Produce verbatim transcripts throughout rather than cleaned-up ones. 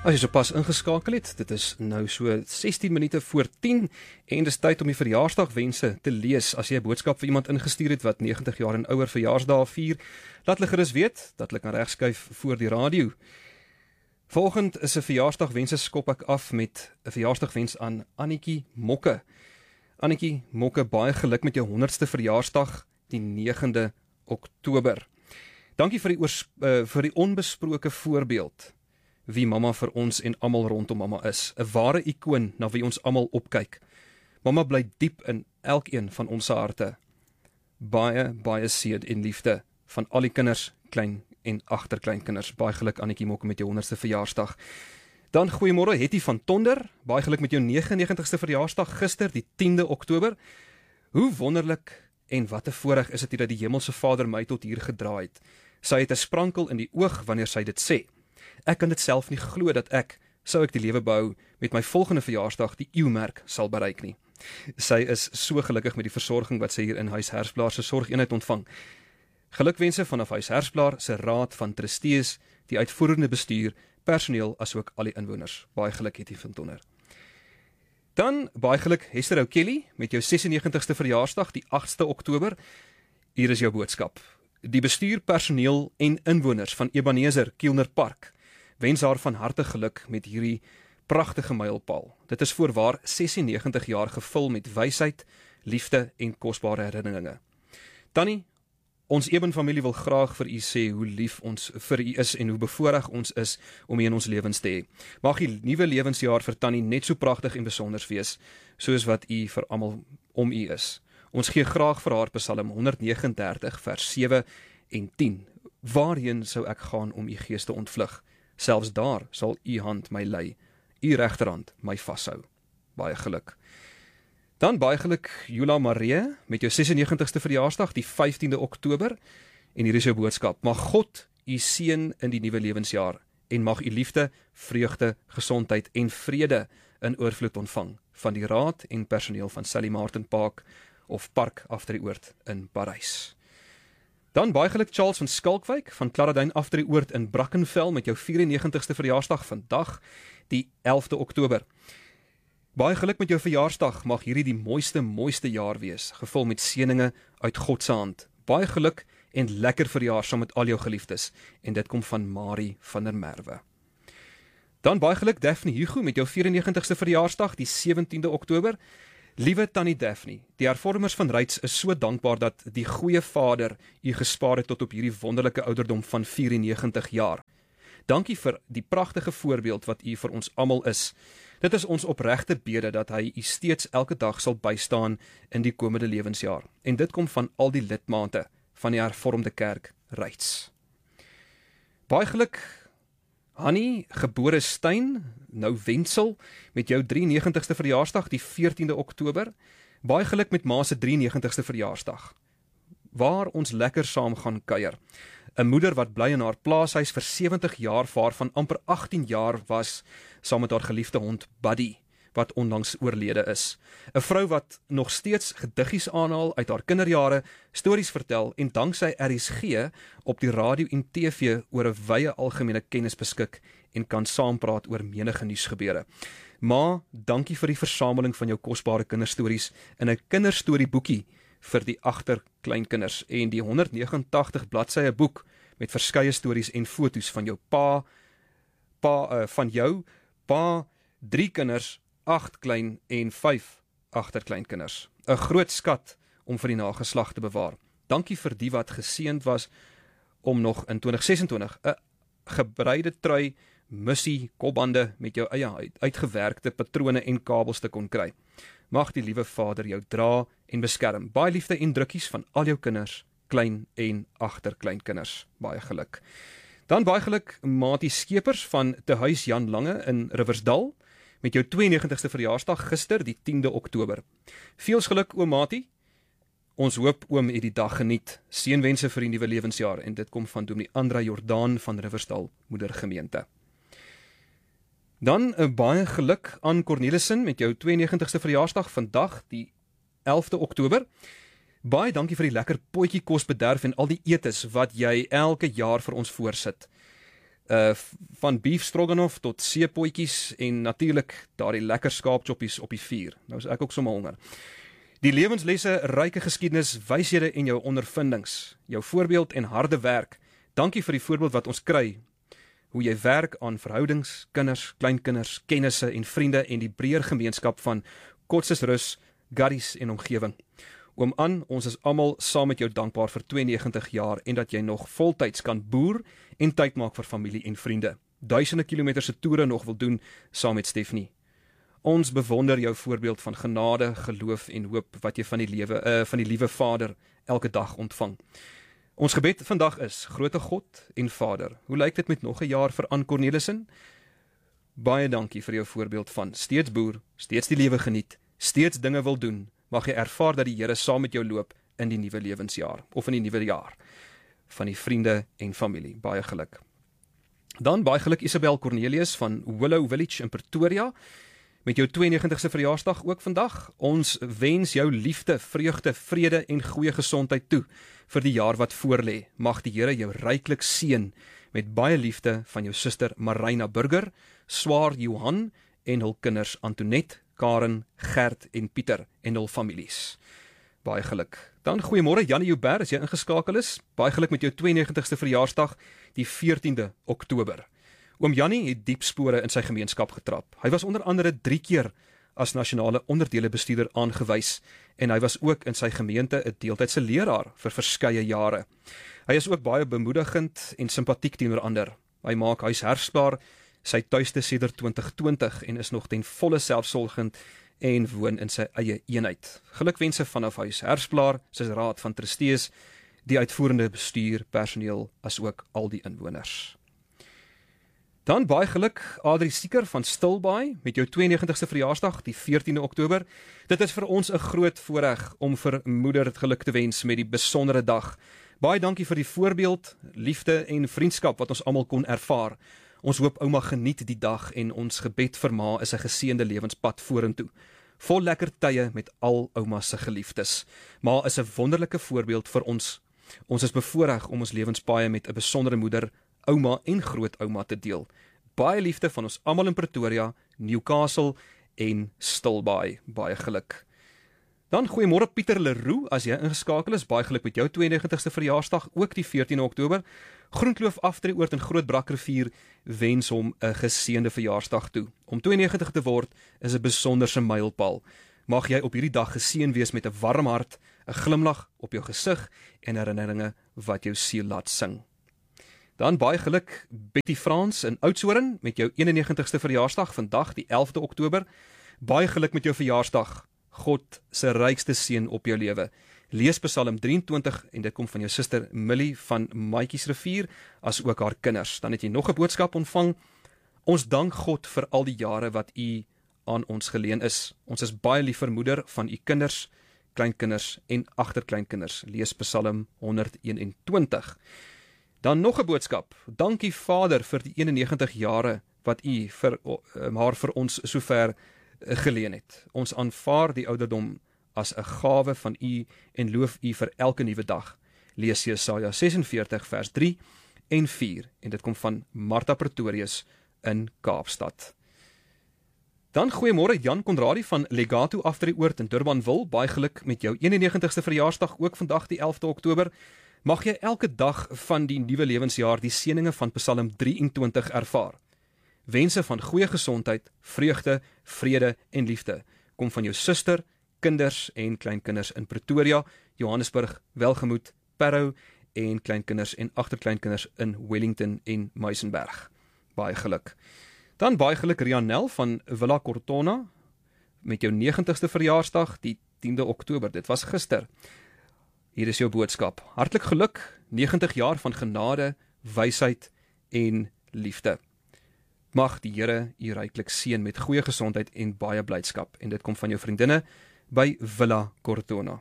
As jy sopas ingeskakel het, dit is nou so sestien minute voor tien en dis tyd om die verjaarsdagwense te lees. As jy 'n boodskap vir iemand ingestuur het wat negentig jaar en ouer verjaarsdae vier, laat hulle gerus weet dat hulle kan regskuif voor die radio. Volgend is 'n verjaarsdagwense skop ek af met 'n verjaarsdagwens aan Annetjie Mokke. Annetjie Mokke, baie geluk met jou honderdste verjaarsdag, die negende Oktober. Dankie vir die, oors, uh, vir die onbesproke voorbeeld wie mamma vir ons en almal rondom mamma is. 'n Ware ikoon na wie ons almal opkyk. Mamma bly diep in elkeen van ons harte. Baie, baie seën en liefde van al die kinders, klein en agterkleinkinders. Baie geluk Annetjie Mokke met jou honderdste verjaarsdag. Dan goeiemôre Hetty van Tonder. Baie geluk met jou negentig en negentigste verjaarsdag gister, die tiende Oktober. Hoe wonderlik en wat 'n voorreg is dit dat die Hemelse Vader my tot hier gedra het. Sy het 'n sprankel in die oog wanneer sy dit sê. Ek kan dit self nie glo dat ek, sou ek die lewe behou, met my volgende verjaarsdag die eeuwmerk sal bereik nie. Sy is so gelukkig met die versorging wat sy hier in Huis Hersblaar se sorgeenheid ontvang. Gelukwense vanaf Huis Hersblaar se raad van trustees, die uitvoerende bestuur, personeel asook al die inwoners. Baie geluk Hetty van Tonder. Dan baie geluk Hester O'Kelly met jou ses en negentigste verjaarsdag, die agste Oktober. Hier is jou boodskap. Die bestuur, personeel en inwoners van Ebenezer Kielner Park wens haar van harte geluk met hierdie pragtige mylpaal. Dit is voorwaar sesennegentig jaar gevul met wysheid, liefde en kosbare herinneringe. Tannie, ons Eben familie wil graag vir u sê hoe lief ons vir u is en hoe bevoorreg ons is om u in ons lewens te hê. Mag die nuwe lewensjaar vir Tannie net so pragtig en besonders wees, soos wat u vir almal om u is. Ons gee graag vir haar Psalm honderd vyf nege vers sewe en tien. Waarheen sou ek gaan om u gees te ontvlug? Selfs daar sal u hand my lei, u regterhand my vashou. Baie geluk. Dan baie geluk Jula Maree met jou ses en negentigste verjaarsdag, die vyftiende Oktober. En hier is jou boodskap. Mag God u seën in die nuwe lewensjaar en mag u liefde, vreugde, gesondheid en vrede in oorvloed ontvang van die raad en personeel van Sally Martin Park of Park Afdrieoord in Parys. Dan baie geluk Charles van Skalkwyk van Klaradyn Afdrieoord in Brackenfell met jou vyf en negentigste verjaarsdag vandag, die elfde Oktober. Baie geluk met jou verjaarsdag, mag hierdie die mooiste, mooiste jaar wees, gevul met seëninge uit God se hand. Baie geluk en lekker verjaar saam met al jou geliefdes, en dit kom van Marie van der Merwe. Dan baie geluk Daphne Hugo met jou vyf en negentigste verjaarsdag, die sewentiende Oktober. Liewe Tannie Daphne, die hervormers van Ryds is so dankbaar dat die goeie Vader u gespaar het tot op hierdie wonderlike ouderdom van vyf en negentig jaar. Dankie vir die pragtige voorbeeld wat u vir ons almal is. Dit is ons opregte bede dat hy u steeds elke dag sal bystaan in die komende lewensjaar. En dit kom van al die lidmate van die hervormde kerk Ryds. Baie geluk Hannie, gebore Stein, nou Wentsel, met jou drie en negentigste verjaarsdag, die veertiende Oktober. Baie geluk met ma se drie en negentigste verjaarsdag, waar ons lekker saam gaan kuier. 'n Moeder wat bly in haar plaashuis vir sewentig jaar, waarvan amper agttien jaar was, saam met haar geliefde hond Buddy, wat onlangs oorlede is. 'n Vrou wat nog steeds gediggies aanhaal uit haar kinderjare, stories vertel en danksy R S G op die radio en T V oor 'n wye algemene kennis beskik en kan saampraat oor menige nuusgebeure. Ma, dankie vir die versameling van jou kosbare kinderstories in 'n kinderstorieboekie vir die agterkleinkinders en die honderd vyf nege agtig bladsye boek met verskeie stories en foto's van jou pa, pa uh, van jou, pa, drie kinders, agt klein en vyf agterkleinkinders. 'n Groot skat om vir die nageslag te bewaar. Dankie vir die wat geseënd was om nog in twintig ses en twintig 'n gebreide trui, missie, kopbande met jou eie uitgewerkte patrone en kabels te kon kry. Mag die liewe Vader jou dra en beskerm. Baie liefde en drukkies van al jou kinders, klein en agterkleinkinders. Baie geluk. Dan baie geluk Matie Skeepers van Te Huis Jan Lange in Riversdal met jou twee en negentigste verjaarsdag gister, die tiende Oktober. Veels geluk oom Matie. Ons hoop oom het die dag geniet. Seënwense vir die nuwe lewensjaar en dit kom van Dominee Andra Jordaan van Riversdal Moedergemeente. Dan 'n baie geluk aan Cornelissen met jou twee en negentigste verjaarsdag vandag, die elfde Oktober. Baie dankie vir die lekker potjie kos bederf en al die etes wat jy elke jaar vir ons voorsit. Uh, van beef stroganoff tot seepotjies en natuurlik daardie lekker skaapchoppies op die vuur. Nou is ek ook sommer honger. Die lewenslesse, ryke geskiedenis, wyshede en jou ondervindings, jou voorbeeld en harde werk. Dankie vir die voorbeeld wat ons kry. Hoe jy werk aan verhoudings, kinders, kleinkinders, kennisse en vriende en die breër gemeenskap van Kotsesrus, Gaddies en omgewing. Oom An, ons is almal saam met jou dankbaar vir tweeënnegentig jaar en dat jy nog voltyds kan boer en tyd maak vir familie en vriende. Duisende kilometers se toere nog wil doen saam met Stephanie. Ons bewonder jou voorbeeld van genade, geloof en hoop wat jy van die lewe uh, van die liewe Vader elke dag ontvang. Ons gebed vandag is: Grote God en Vader, hoe lyk dit met nog 'n jaar vir Ann Cornelissen? Baie dankie vir jou voorbeeld van steeds boer, steeds die lewe geniet, steeds dinge wil doen. Mag jy ervaar dat die Here saam met jou loop in die nuwe lewensjaar of in die nuwe jaar van die vriende en familie. Baie geluk. Dan baie geluk Isabel Cornelius van Willow Village in Pretoria met jou tweeënnegentigste verjaarsdag ook vandag. Ons wens jou liefde, vreugde, vrede en goeie gesondheid toe vir die jaar wat voorlê. Mag die Here jou ryklik seën met baie liefde van jou suster Marina Burger, swaar Johan en hul kinders Antoinette, Karen, Gert en Pieter en hul families. Baie geluk. Dan goeiemôre Janie Joubert, as jy ingeskakel is. Baie geluk met jou tweeënnegentigste verjaarsdag, die veertiende Oktober. Oom Jannie het diep spore in sy gemeenskap getrap. Hy was onder andere drie keer as nasionale onderdelebestuurder aangewys en hy was ook in sy gemeente 'n deeltydse leraar vir verskeie jare. Hy is ook baie bemoedigend en simpatiek teenoor ander. Hy maak huishersklaar sy tuiste sedert twintig twintig en is nog ten volle selfsorgend en woon in sy eie eenheid. Gelukwense vanaf huis Hersplaar, sy raad van trustees, die uitvoerende bestuur, personeel, as ook al die inwoners. Dan baie geluk Adrie Sieker van Stilbaai met jou tweeënnegentigste verjaarsdag, die veertiende Oktober. Dit is vir ons 'n groot voorreg om vir moeder geluk te wens met die besondere dag. Baie dankie vir die voorbeeld, liefde en vriendskap wat ons almal kon ervaar. Ons hoop ouma geniet die dag en ons gebed vir ma is 'n geseënde lewenspad vorentoe. Vol lekker tye met al ouma se geliefdes. Ma is 'n wonderlike voorbeeld vir ons. Ons is bevoorreg om ons lewenspaaie met 'n besondere moeder, ouma en grootouma te deel. Baie liefde van ons almal in Pretoria, Newcastle en Stilbaai. Baie geluk. Dan goeiemôre Pieter Leroux, as jy ingeskakel is, baie geluk met jou tweeënnegentigste verjaarsdag, ook die veertiende Oktober. Groenkloof Aftreeoord in Grootbrakrivier wens hom 'n geseënde verjaarsdag toe. Om tweeënnegentig te word is 'n besonderse mylpaal. Mag jy op hierdie dag geseën wees met 'n warm hart, 'n glimlag op jou gesig en herinneringe wat jou siel laat sing. Dan baie geluk Betty Frans in Oudtshoorn met jou eenennegentigste verjaarsdag, vandag die elfde Oktober. Baie geluk met jou verjaarsdag. God se rykste seën op jou lewe. Lees Psalm drieëntwintig en dit kom van jou suster Millie van Maatjiesrivier, as ook haar kinders. Dan het jy nog 'n boodskap ontvang. Ons dank God vir al die jare wat u aan ons geleen is. Ons is baie lief vir moeder van u kinders, kleinkinders en agterkleinkinders. Lees Psalm honderdeenentwintig. Dan nog 'n boodskap. Dankie Vader vir die eenennegentig jare wat u vir um, haar vir ons sover uh, geleen het. Ons aanvaar die ouderdom as 'n gawe van u en loof u vir elke nuwe dag. Lees Jesaja sesenveertig vers drie en vier en dit kom van Martha Pretorius in Kaapstad. Dan goeiemôre Jan Konradi van Legato Aftreeoord in Durbanville. Baie geluk met jou eenennegentigste verjaarsdag, ook vandag die elfde Oktober. Mag jy elke dag van die nuwe lewensjaar die seëninge van Psalm drieëntwintig ervaar. Wense van goeie gesondheid, vreugde, vrede en liefde kom van jou suster, kinders en kleinkinders in Pretoria, Johannesburg, Welgemoed, Parow en kleinkinders en agterkleinkinders in Wellington en Muizenberg. Baie geluk. Dan baie geluk Rianel van Villa Cortona met jou negentigste verjaarsdag, die tiende Oktober. Dit was gister. Hier is jou boodskap. Hartlik geluk, negentig jaar van genade, wysheid en liefde. Mag die Here u ryklik seën met goeie gesondheid en baie blydskap. En dit kom van jou vriendinne by Villa Cortona.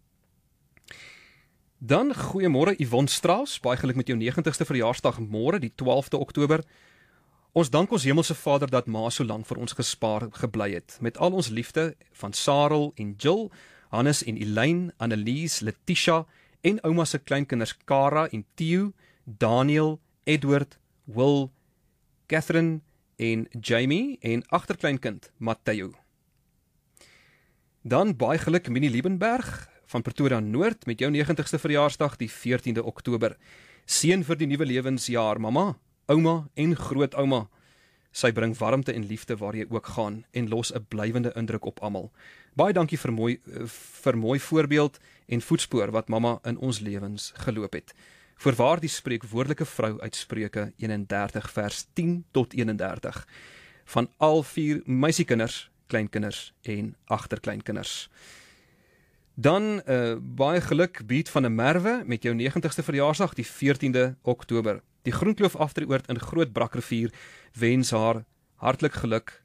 Dan goeiemôre Yvonne Strauss, baie geluk met jou negentigste verjaarsdag môre, die twaalfde Oktober. Ons dank ons Hemelse Vader dat ma so lank vir ons gespaar gebly het. Met al ons liefde van Sarel en Jill, Hannes en Elaine, Annelies, Letitia en ouma se kleinkinders Kara en Theo, Daniel, Edward, Will, Catherine en Jamie en agterkleinkind Matteo. Dan baie geluk Minnie Liebenberg van Pretoria Noord met jou negentigste verjaarsdag die veertiende Oktober. Seën vir die nuwe lewensjaar, mamma, ouma en grootouma. Sy bring warmte en liefde waar jy ook gaan en los 'n blywende indruk op almal. Baie dankie vir mooi vir mooi voorbeeld en voetspoor wat mamma in ons lewens geloop het. Voorwaar die spreekwoordelike vrou uit Spreuke een en dertig vers tien tot een en dertig van al vier meisiekinders, kleinkinders en agterkleinkinders. Dan uh, baie geluk Beat van 'n Merwe met jou negentigste verjaarsdag die veertiende Oktober. Die Groenkloof Afdrieoord in Groot Brakrivier wens haar hartlik geluk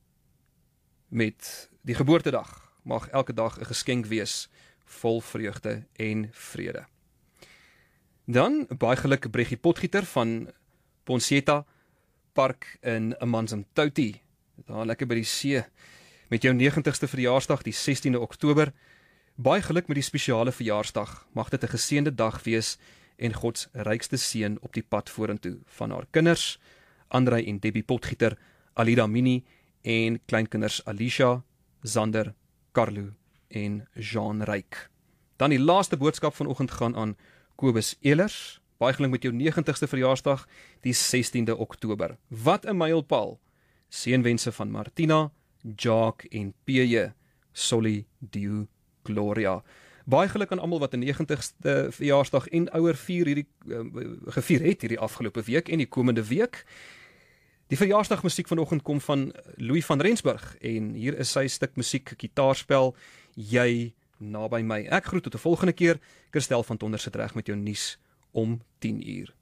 met die geboortedag. Mag elke dag 'n geskenk wees, vol vreugde en vrede. Dan baie geluk Breggie Potgieter van Ponseta Park in Amanzimtoti, daar lekker by die see, met jou negentigste verjaarsdag die sestiende Oktober. Baie geluk met die spesiale verjaarsdag, mag dit 'n geseënde dag wees en God se rykste seën op die pad vorentoe van haar kinders, Andrei en Debbie Potgieter, Alida Mini en kleinkinders Alicia, Zander, Carlo en Jean Ryk. Dan die laaste boodskap vanoggend gaan aan Kobus Elers, baie geluk met jou negentigste verjaarsdag die sestiende Oktober. Wat 'n mylpaal. Seënwense van Martina, Jacques en P J, Soli Deo Gloria. Baie geluk aan almal wat 'n negentigste verjaarsdag en ouer vier hierdie uh, gevier het hierdie afgelope week en die komende week. Die verjaarsdagmusiek vanoggend kom van Louis van Rensburg en hier is sy stuk musiek, gitaarspel, Jy naby my. Ek groet tot 'n volgende keer. Christel van Tonder sit reg met jou nuus om tien uur.